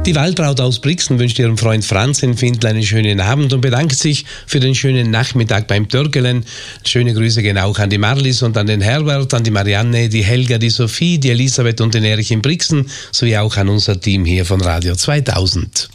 Die Waltraud aus Brixen wünscht ihrem Freund Franz in Findl einen schönen Abend und bedankt sich für den schönen Nachmittag beim Törgelen. Schöne Grüße gehen auch an die Marlies und an den Herbert, an die Marianne, die Helga, die Sophie, die Elisabeth und den Erich in Brixen, sowie auch an unser Team hier von Radio 2000.